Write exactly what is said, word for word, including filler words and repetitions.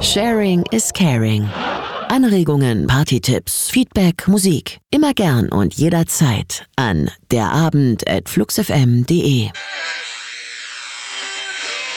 Sharing is caring. Anregungen, Partytipps, Feedback, Musik. Immer gern und jederzeit an derabend at fluxfm punkt de.